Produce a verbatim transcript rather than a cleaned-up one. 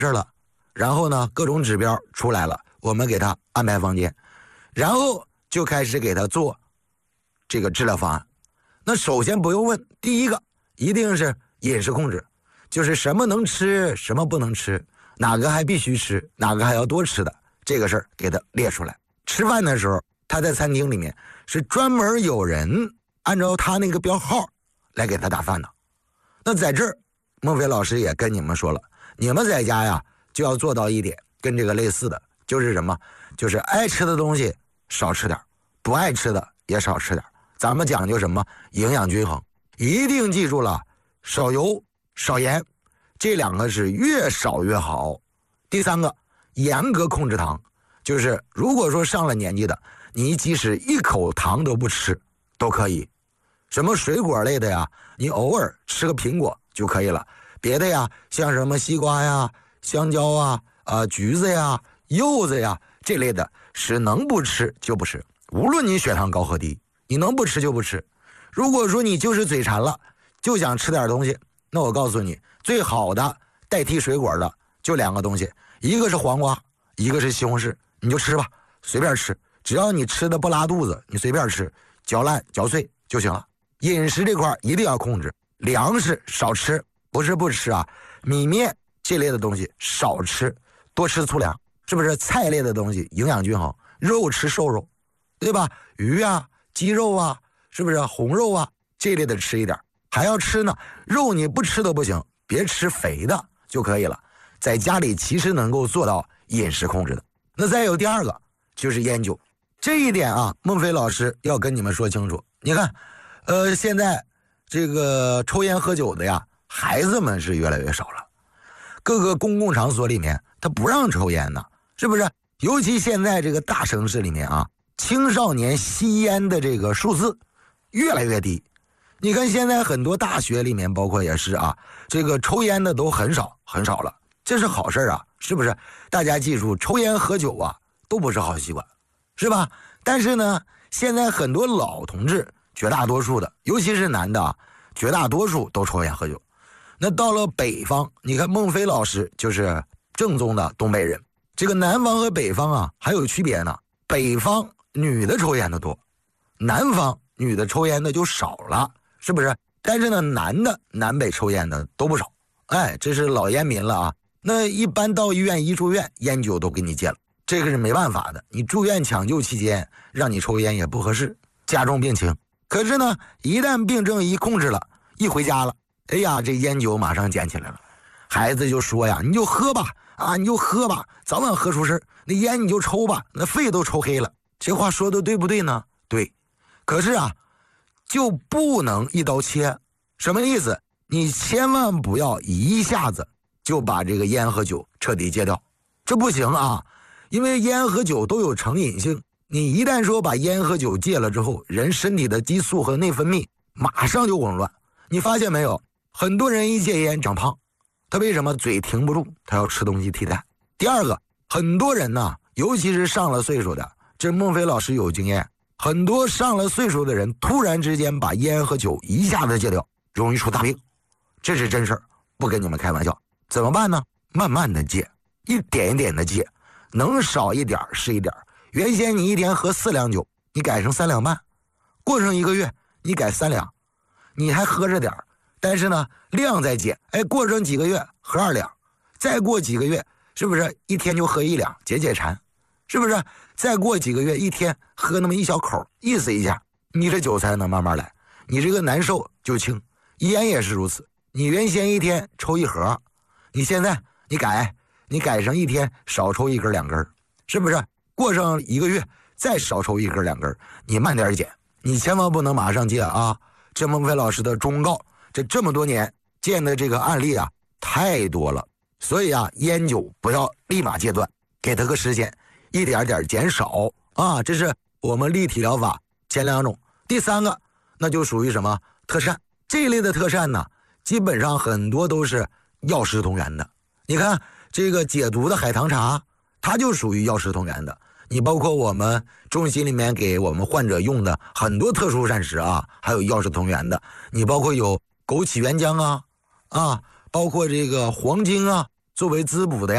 事了，然后呢各种指标出来了，我们给他安排房间，然后就开始给他做这个治疗方案。那首先不用问，第一个一定是饮食控制，就是什么能吃什么不能吃，哪个还必须吃，哪个还要多吃的，这个事儿给他列出来。吃饭的时候他在餐厅里面是专门有人按照他那个标号来给他打饭的。那在这儿孟非老师也跟你们说了，你们在家呀就要做到一点跟这个类似的，就是什么，就是爱吃的东西少吃点，不爱吃的也少吃点。咱们讲究什么？营养均衡，一定记住了，少油少盐，这两个是越少越好。第三个，严格控制糖，就是如果说上了年纪的，你即使一口糖都不吃都可以。什么水果类的呀，你偶尔吃个苹果就可以了，别的呀像什么西瓜呀、香蕉啊、呃、橘子呀、柚子呀这类的是能不吃就不吃，无论你血糖高和低，你能不吃就不吃。如果说你就是嘴馋了，就想吃点东西，那我告诉你，最好的代替水果的就两个东西，一个是黄瓜，一个是西红柿，你就吃吧，随便吃，只要你吃的不拉肚子，你随便吃，嚼烂嚼碎就行了。饮食这块一定要控制，粮食少吃，不是不吃啊，米面这类的东西少吃，多吃粗粮，是不是？菜类的东西营养均衡，肉吃瘦肉，对吧？鱼啊、鸡肉啊，是不是？红肉啊这类的吃一点，还要吃呢，肉你不吃都不行，别吃肥的就可以了。在家里其实能够做到饮食控制的。那再有第二个就是烟酒，这一点啊，孟非老师要跟你们说清楚。你看呃，现在这个抽烟喝酒的呀，孩子们是越来越少了，各个公共场所里面他不让抽烟呢，是不是？尤其现在这个大城市里面啊，青少年吸烟的这个数字越来越低。你看现在很多大学里面包括也是啊，这个抽烟的都很少很少了，这是好事啊，是不是？大家记住，抽烟喝酒啊都不是好习惯，是吧？但是呢，现在很多老同志，绝大多数的，尤其是男的啊，绝大多数都抽烟喝酒。那到了北方，你看孟非老师就是正宗的东北人，这个南方和北方啊还有区别呢。北方女的抽烟的多，南方女的抽烟的就少了，是不是？但是呢，男的南北抽烟的都不少，哎，这是老烟民了啊。那一般到医院一住院，烟酒都给你戒了，这个是没办法的。你住院抢救期间让你抽烟也不合适，加重病情。可是呢，一旦病症一控制了，一回家了，哎呀，这烟酒马上捡起来了。孩子就说呀，你就喝吧，啊，你就喝吧，早晚喝出事，那烟你就抽吧，那肺都抽黑了。这话说的对不对呢？对。可是啊，就不能一刀切。什么意思？你千万不要一下子就把这个烟和酒彻底戒掉，这不行啊，因为烟和酒都有成瘾性。你一旦说把烟和酒戒了之后，人身体的激素和内分泌马上就紊乱。你发现没有？很多人一戒烟长胖，他为什么？嘴停不住，他要吃东西替代。第二个，很多人呢，尤其是上了岁数的，这孟非老师有经验，很多上了岁数的人突然之间把烟和酒一下子戒掉，容易出大病，这是真事儿，不跟你们开玩笑。怎么办呢？慢慢的戒，一点一点的戒，能少一点是一点。原先你一天喝四两酒，你改成三两半，过上一个月你改三两，你还喝着点，但是呢量在减，哎，过上几个月喝二两，再过几个月是不是一天就喝一两，解解馋，是不是？再过几个月一天喝那么一小口，意思一下，你这酒才能慢慢来，你这个难受就轻。烟也是如此，你原先一天抽一盒，你现在你改你改成一天少抽一根两根，是不是？过上一个月再少抽一根两根，你慢点减，你千万不能马上戒啊！这孟非老师的忠告，这这么多年见的这个案例啊太多了，所以啊，烟酒不要立马戒断，给他个时间，一点点减少啊！这是我们立体疗法前两种。第三个那就属于什么？特膳。这一类的特膳呢，基本上很多都是药食同源的。你看这个解毒的海棠茶，它就属于药食同源的。你包括我们中心里面给我们患者用的很多特殊膳食啊，还有药食同源的。你包括有枸杞原浆啊，啊，包括这个黄精啊，作为滋补的呀。